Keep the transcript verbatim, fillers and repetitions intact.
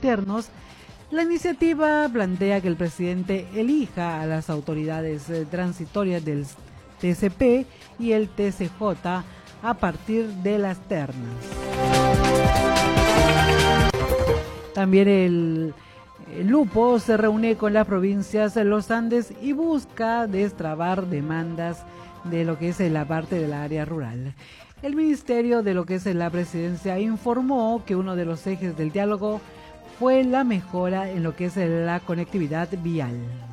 internos. La iniciativa plantea que el presidente elija a las autoridades eh, transitorias del T C P y el T C J a partir de las ternas. También el, el Lupo se reúne con las provincias de los Andes y busca destrabar demandas de lo que es la parte del área rural. El Ministerio de lo que es la Presidencia informó que uno de los ejes del diálogo fue la mejora en lo que es la conectividad vial.